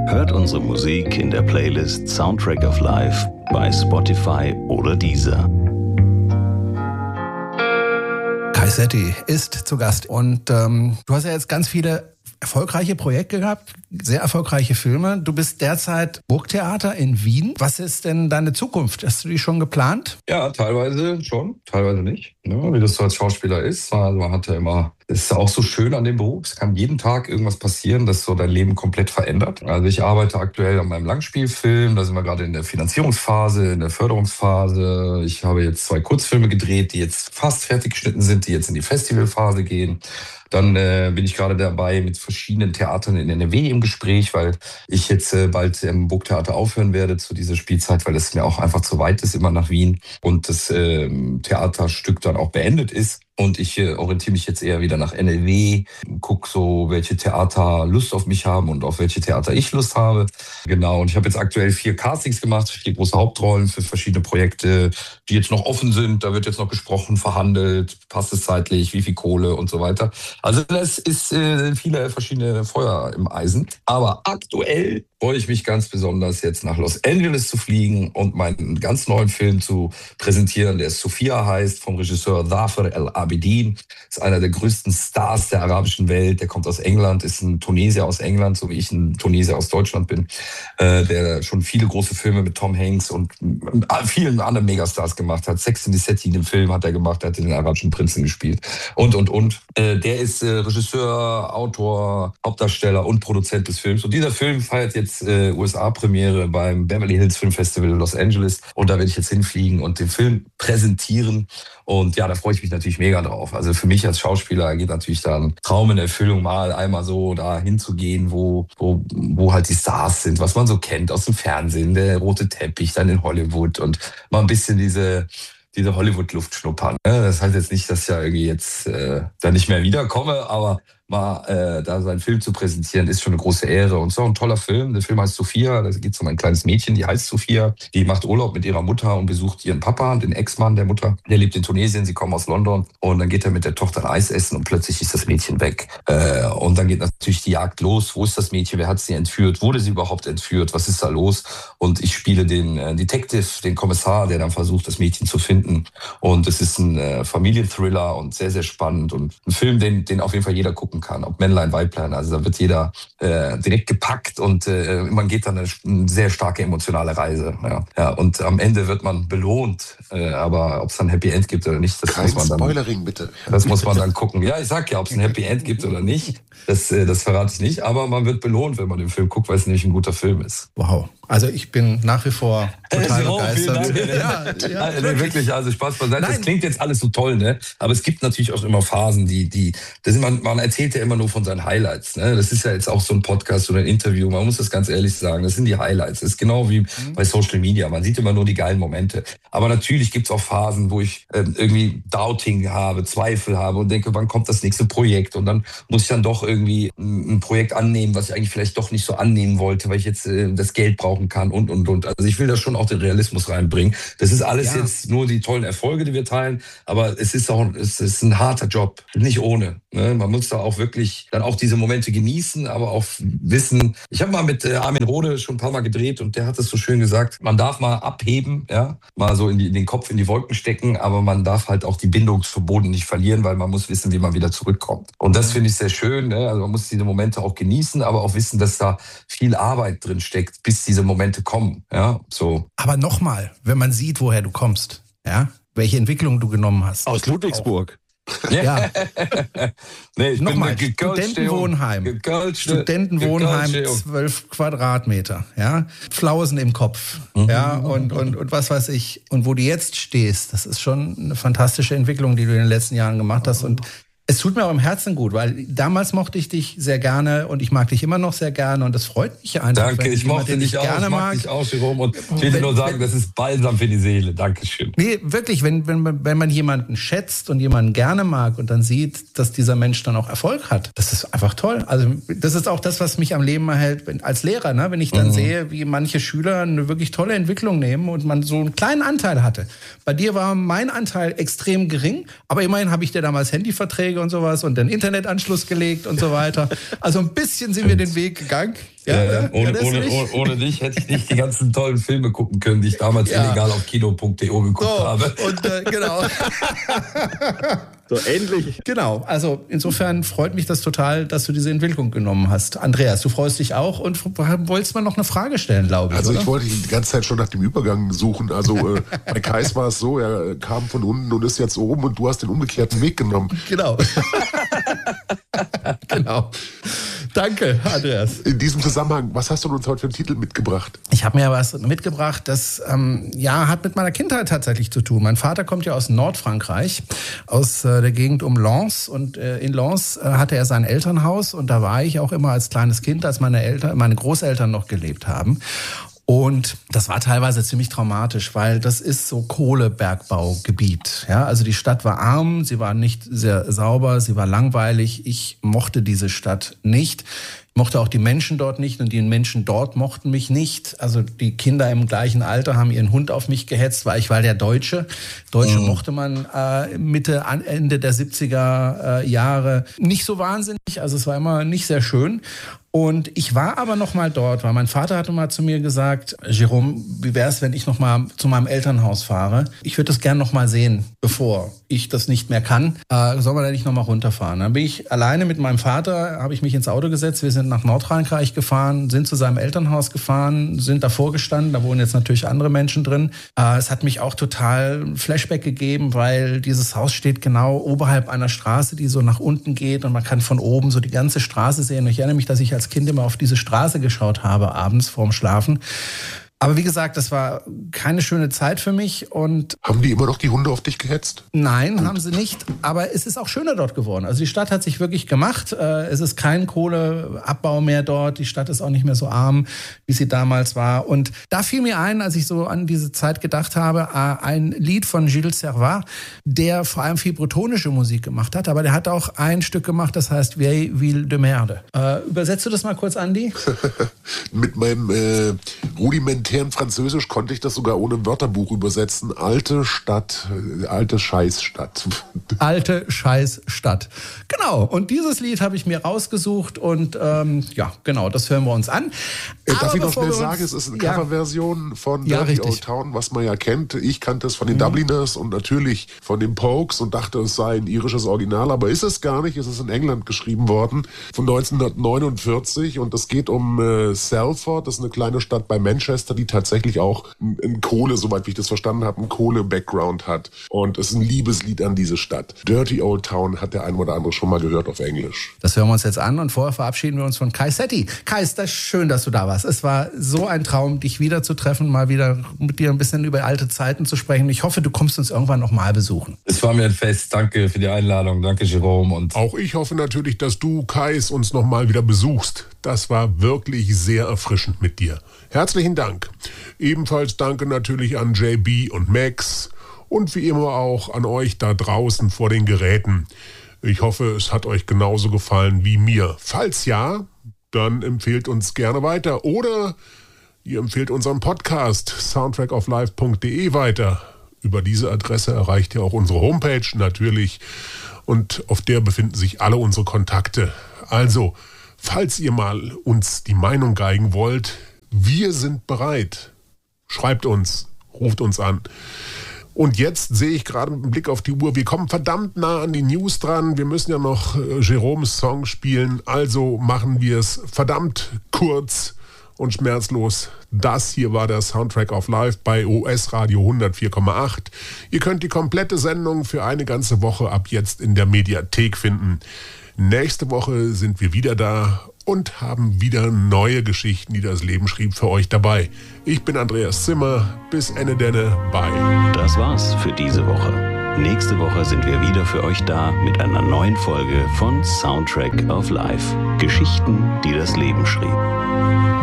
Hört unsere Musik in der Playlist Soundtrack of Life bei Spotify oder Deezer. Kai Setti ist zu Gast und du hast ja jetzt ganz viele erfolgreiche Projekte gehabt, sehr erfolgreiche Filme. Du bist derzeit Burgtheater in Wien. Was ist denn deine Zukunft? Hast du die schon geplant? Ja, teilweise schon, teilweise nicht. Ja, wie das so als Schauspieler ist. Also man hat ja immer, es ist auch so schön an dem Beruf. Es kann jeden Tag irgendwas passieren, das so dein Leben komplett verändert. Also ich arbeite aktuell an meinem Langspielfilm. Da sind wir gerade in der Finanzierungsphase, in der Förderungsphase. Ich habe jetzt 2 Kurzfilme gedreht, die jetzt fast fertig geschnitten sind, die jetzt in die Festivalphase gehen. Dann bin ich gerade dabei mit verschiedenen Theatern in NRW im Gespräch, weil ich jetzt bald im Burgtheater aufhören werde zu dieser Spielzeit, weil es mir auch einfach zu weit ist, immer nach Wien und das Theaterstück dann auch beendet ist. Und ich orientiere mich jetzt eher wieder nach NRW, gucke so, welche Theater Lust auf mich haben und auf welche Theater ich Lust habe. Genau, und ich habe jetzt aktuell 4 Castings gemacht, 4 große Hauptrollen für verschiedene Projekte, die jetzt noch offen sind. Da wird jetzt noch gesprochen, verhandelt, passt es zeitlich, wie viel Kohle und so weiter. Also das ist viele verschiedene Feuer im Eisen. Aber aktuell freue ich mich ganz besonders, jetzt nach Los Angeles zu fliegen und meinen ganz neuen Film zu präsentieren, der Sophia heißt, vom Regisseur Zafer El-Abidin. Ist einer der größten Stars der arabischen Welt. Der kommt aus England, ist ein Tunesier aus England, so wie ich ein Tunesier aus Deutschland bin, der schon viele große Filme mit Tom Hanks und vielen anderen Megastars gemacht hat. Sex and the City, den Film hat er gemacht, er hat den arabischen Prinzen gespielt und. Der ist Regisseur, Autor, Hauptdarsteller und Produzent des Films. Und dieser Film feiert jetzt USA-Premiere beim Beverly Hills Film Festival in Los Angeles. Und da werde ich jetzt hinfliegen und den Film präsentieren. Und ja, da freue ich mich natürlich mega drauf. Also für mich als Schauspieler geht natürlich da ein Traum in Erfüllung, mal einmal so da hinzugehen, wo halt die Stars sind, was man so kennt aus dem Fernsehen, der rote Teppich dann in Hollywood und mal ein bisschen diese Hollywood-Luft schnuppern. Das heißt jetzt nicht, dass ich ja irgendwie jetzt da nicht mehr wiederkomme, aber mal da seinen Film zu präsentieren, ist schon eine große Ehre. Und so ein toller Film. Der Film heißt Sophia. Da geht es um ein kleines Mädchen, die heißt Sophia. Die macht Urlaub mit ihrer Mutter und besucht ihren Papa, den Ex-Mann der Mutter. Der lebt in Tunesien, sie kommen aus London. Und dann geht er mit der Tochter ein Eis essen und plötzlich ist das Mädchen weg. Und dann geht natürlich die Jagd los. Wo ist das Mädchen? Wer hat sie entführt? Wurde sie überhaupt entführt? Was ist da los? Und ich spiele den Detective, den Kommissar, der dann versucht, das Mädchen zu finden. Und es ist ein Familienthriller und sehr, sehr spannend. Und ein Film, den auf jeden Fall jeder gucken kann, ob Männlein, Weiblein. Also da wird jeder direkt gepackt und man geht dann eine sehr starke emotionale Reise. Ja, und am Ende wird man belohnt. Aber ob es dann ein Happy End gibt oder nicht, das muss man dann... Spoilering, bitte. Das muss man dann gucken. Ja, ich sag ja, ob es ein Happy End gibt oder nicht, das verrate ich nicht. Aber man wird belohnt, wenn man den Film guckt, weil es nämlich ein guter Film ist. Wow. Also ich bin nach wie vor total begeistert. Ja, wirklich, also Spaß beiseite. Das klingt jetzt alles so toll, ne? Aber es gibt natürlich auch immer Phasen, man erzählt ja immer nur von seinen Highlights, ne? Das ist ja jetzt auch so ein Podcast oder ein Interview, man muss das ganz ehrlich sagen, das sind die Highlights. Das ist genau wie bei Social Media, man sieht immer nur die geilen Momente. Aber natürlich gibt's auch Phasen, wo ich irgendwie Doubting habe, Zweifel habe und denke, wann kommt das nächste Projekt? Und dann muss ich dann doch irgendwie ein Projekt annehmen, was ich eigentlich vielleicht doch nicht so annehmen wollte, weil ich jetzt das Geld brauchen kann und. Also ich will da schon auch den Realismus reinbringen. Das ist alles jetzt nur die tollen Erfolge, die wir teilen, aber es ist ein harter Job, nicht ohne. Ne? Man muss da auch wirklich dann auch diese Momente genießen, aber auch wissen. Ich habe mal mit Armin Rohde schon ein paar Mal gedreht und der hat es so schön gesagt, man darf mal abheben, ja, mal so in den Kopf in die Wolken stecken, aber man darf halt auch die Bindung zum Boden nicht verlieren, weil man muss wissen, wie man wieder zurückkommt. Und das finde ich sehr schön. Ne? Also man muss diese Momente auch genießen, aber auch wissen, dass da viel Arbeit drin steckt, bis diese Momente kommen. Ja, so. Aber nochmal, wenn man sieht, woher du kommst, ja, welche Entwicklung du genommen hast. Aus Ludwigsburg. Ja. Nee, ich Nochmal, bin Studentenwohnheim. 12 Quadratmeter, ja. Flausen im Kopf, ja, und was weiß ich. Und wo du jetzt stehst, das ist schon eine fantastische Entwicklung, die du in den letzten Jahren gemacht hast. Und es tut mir auch im Herzen gut, weil damals mochte ich dich sehr gerne und ich mag dich immer noch sehr gerne und das freut mich einfach. Danke, ich mochte dich auch, ich mag dich auch, Jerome, und ich will dir nur sagen, das ist balsam für die Seele. Dankeschön. Nee, wirklich, wenn man jemanden schätzt und jemanden gerne mag und dann sieht, dass dieser Mensch dann auch Erfolg hat, das ist einfach toll. Also das ist auch das, was mich am Leben erhält als Lehrer, ne? Wenn ich dann sehe, wie manche Schüler eine wirklich tolle Entwicklung nehmen und man so einen kleinen Anteil hatte. Bei dir war mein Anteil extrem gering, aber immerhin habe ich dir damals Handyverträge und sowas und den Internetanschluss gelegt und so weiter. Also ein bisschen sind wir den Weg gegangen. Ja, ohne dich hätte ich nicht die ganzen tollen Filme gucken können, die ich damals illegal auf kino.de geguckt habe. Und genau. So, endlich. Genau, also insofern freut mich das total, dass du diese Entwicklung genommen hast. Andreas, du freust dich auch und wolltest mal noch eine Frage stellen, glaube ich. Also oder? Ich wollte die ganze Zeit schon nach dem Übergang suchen. Also bei Kais war es so, er kam von unten und ist jetzt oben und du hast den umgekehrten Weg genommen. Genau. Genau. Danke, Andreas. In diesem Zusammenhang, was hast du uns heute für einen Titel mitgebracht? Ich habe mir was mitgebracht, das hat mit meiner Kindheit tatsächlich zu tun. Mein Vater kommt ja aus Nordfrankreich, aus der Gegend um Lens. Und in Lens hatte er sein Elternhaus. Und da war ich auch immer als kleines Kind, als meine Großeltern noch gelebt haben. Und das war teilweise ziemlich traumatisch, weil das ist so Kohlebergbaugebiet. Ja, also die Stadt war arm, sie war nicht sehr sauber, sie war langweilig. Ich mochte diese Stadt nicht. Ich mochte auch die Menschen dort nicht und die Menschen dort mochten mich nicht. Also die Kinder im gleichen Alter haben ihren Hund auf mich gehetzt, weil ich war der Deutsche. Deutsche mochte man Ende der 70er Jahre nicht so wahnsinnig. Also es war immer nicht sehr schön. Und ich war aber noch mal dort, weil mein Vater hatte mal zu mir gesagt, Jérôme, wie wär's, wenn ich noch mal zu meinem Elternhaus fahre? Ich würde das gerne noch mal sehen, bevor ich das nicht mehr kann. Sollen wir da nicht noch mal runterfahren? Dann bin ich alleine mit meinem Vater, habe ich mich ins Auto gesetzt. Wir sind nach Nordfrankreich gefahren, sind zu seinem Elternhaus gefahren, sind davor gestanden. Da wohnen jetzt natürlich andere Menschen drin. Es hat mich auch total Flashback gegeben, weil dieses Haus steht genau oberhalb einer Straße, die so nach unten geht und man kann von oben so die ganze Straße sehen. Und ich erinnere mich, dass ich als Kind immer auf diese Straße geschaut habe, abends vorm Schlafen. Aber wie gesagt, das war keine schöne Zeit für mich. Und haben die immer noch die Hunde auf dich gehetzt? Nein, haben sie nicht. Aber es ist auch schöner dort geworden. Also die Stadt hat sich wirklich gemacht. Es ist kein Kohleabbau mehr dort. Die Stadt ist auch nicht mehr so arm, wie sie damals war. Und da fiel mir ein, als ich so an diese Zeit gedacht habe, ein Lied von Gilles Servat, der vor allem viel bretonische Musik gemacht hat. Aber der hat auch ein Stück gemacht, das heißt Vieille Ville de Merde. Übersetzt du das mal kurz, Andi? Mit meinem rudimentären Französisch konnte ich das sogar ohne Wörterbuch übersetzen. Alte Stadt, alte Scheißstadt. Alte Scheißstadt. Genau. Und dieses Lied habe ich mir rausgesucht und genau, das hören wir uns an. Darf ich noch schnell sagen, es ist eine Coverversion von Dirty Old Town, was man ja kennt. Ich kannte es von den Dubliners und natürlich von den Pokes und dachte, es sei ein irisches Original, aber ist es gar nicht. Es ist in England geschrieben worden von 1949 und es geht um Salford, das ist eine kleine Stadt bei Manchester, die tatsächlich auch ein Kohle, soweit wie ich das verstanden habe, ein Kohle-Background hat. Und es ist ein Liebeslied an diese Stadt. Dirty Old Town hat der ein oder andere schon mal gehört auf Englisch. Das hören wir uns jetzt an und vorher verabschieden wir uns von Kais Setti. Kais, das ist schön, dass du da warst. Es war so ein Traum, dich wiederzutreffen, mal wieder mit dir ein bisschen über alte Zeiten zu sprechen. Ich hoffe, du kommst uns irgendwann noch mal besuchen. Es war mir ein Fest. Danke für die Einladung. Danke, Jérôme. Und auch ich hoffe natürlich, dass du, Kais, uns noch mal wieder besuchst. Das war wirklich sehr erfrischend mit dir. Herzlichen Dank. Ebenfalls danke natürlich an JB und Max und wie immer auch an euch da draußen vor den Geräten. Ich hoffe, es hat euch genauso gefallen wie mir. Falls ja, dann empfehlt uns gerne weiter oder ihr empfehlt unseren Podcast soundtrackoflife.de weiter. Über diese Adresse erreicht ihr auch unsere Homepage natürlich und auf der befinden sich alle unsere Kontakte. Also, falls ihr mal uns die Meinung geigen wollt, wir sind bereit. Schreibt uns, ruft uns an. Und jetzt sehe ich gerade mit dem Blick auf die Uhr, wir kommen verdammt nah an die News dran. Wir müssen ja noch Jérômes Song spielen, also machen wir es verdammt kurz und schmerzlos. Das hier war der Soundtrack of Life bei OS Radio 104,8. Ihr könnt die komplette Sendung für eine ganze Woche ab jetzt in der Mediathek finden. Nächste Woche sind wir wieder da und haben wieder neue Geschichten, die das Leben schrieb, für euch dabei. Ich bin Andreas Zimmer. Bis Ende denne. Bye. Das war's für diese Woche. Nächste Woche sind wir wieder für euch da mit einer neuen Folge von Soundtrack of Life. Geschichten, die das Leben schrieb.